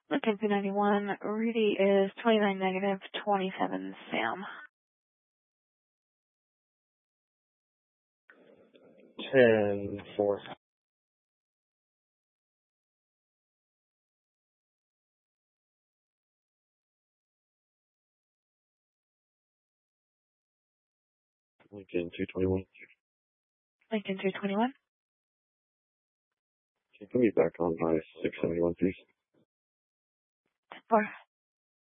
Lincoln 291, Rudy is 29 negative, 27 Sam. 10-4. Lincoln 221. Lincoln 221. Can you put me back on my 671, please? 10-4.